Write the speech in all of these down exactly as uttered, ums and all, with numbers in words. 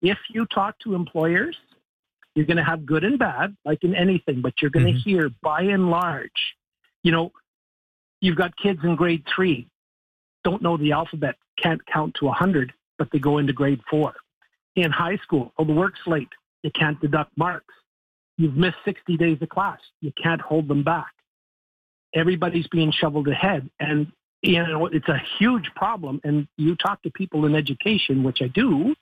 if you talk to employers, you're going to have good and bad, like in anything, but you're going to mm-hmm. hear, by and large, you know, you've got kids in grade three, don't know the alphabet, can't count to one hundred, but they go into grade four. In high school, oh, the work's late, you can't deduct marks. You've missed sixty days of class, you can't hold them back. Everybody's being shoveled ahead, and you know it's a huge problem. And you talk to people in education, which I do,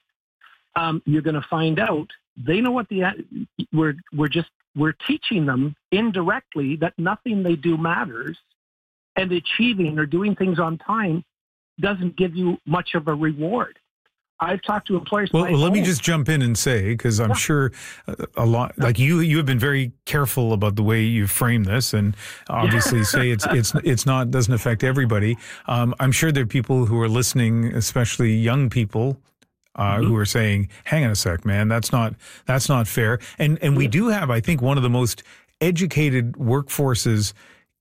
um, you're going to find out they know what the we're we're just we're teaching them indirectly that nothing they do matters, and achieving or doing things on time doesn't give you much of a reward. I've talked to employers. Well, well let me just jump in and say, because I'm yeah. sure a lot, like you, you have been very careful about the way you frame this, and obviously say it's it's it's not doesn't affect everybody. Um, I'm sure there are people who are listening, especially young people, uh, mm-hmm. who are saying, "Hang on a sec, man, that's not that's not fair." And and we do have, I think, one of the most educated workforces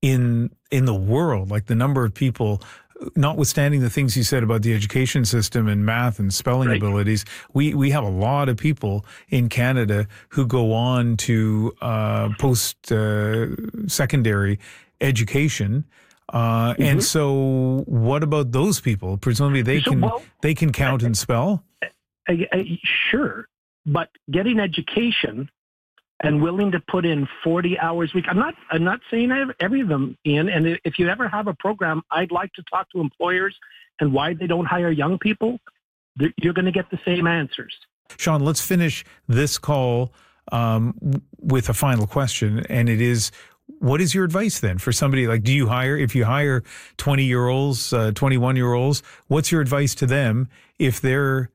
in in the world. Like the number of people, notwithstanding the things you said about the education system and math and spelling right. abilities, we, we have a lot of people in Canada who go on to uh, post uh, secondary education. Uh, mm-hmm. And so what about those people? Presumably they so, can well, they can count I, and spell? I, I, sure. But getting education and willing to put in forty hours a week. I'm not, I'm not saying I have every of them, Ian. And if you ever have a program, I'd like to talk to employers and why they don't hire young people. You're going to get the same answers. Sean, let's finish this call um, with a final question. And it is, what is your advice then for somebody like, do you hire, if you hire twenty year olds, uh, twenty-one year olds, what's your advice to them if they're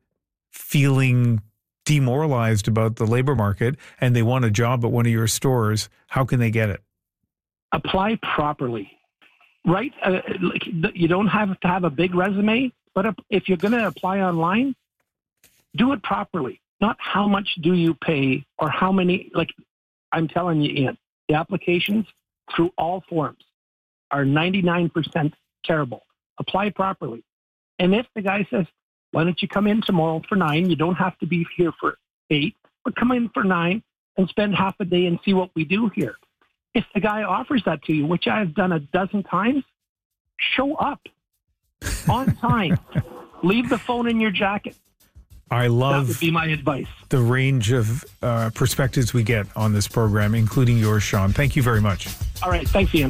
feeling demoralized about the labor market and they want a job at one of your stores? How can they get it? Apply properly, right? Uh, like, you don't have to have a big resume, but if you're going to apply online, do it properly. Not how much do you pay or how many, like I'm telling you, Ian, the applications through all forms are ninety-nine percent terrible. Apply properly. And if the guy says, why don't you come in tomorrow for nine? You don't have to be here for eight, but come in for nine and spend half a day and see what we do here. If the guy offers that to you, which I've done a dozen times, show up on time. Leave the phone in your jacket. I love that would be my advice. The range of uh, perspectives we get on this program, including yours, Sean. Thank you very much. All right. Thanks, Ian.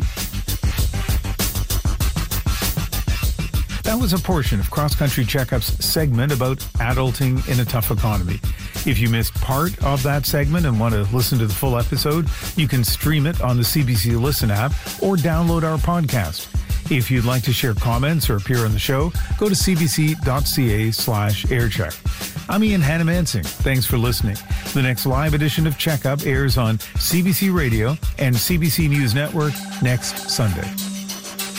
That was a portion of Cross Country Checkup's segment about adulting in a tough economy. If you missed part of that segment and want to listen to the full episode, you can stream it on the C B C Listen app or download our podcast. If you'd like to share comments or appear on the show, go to cbc.ca slash aircheck. I'm Ian Hannamansing. Thanks for listening. The next live edition of Checkup airs on C B C Radio and C B C News Network next Sunday.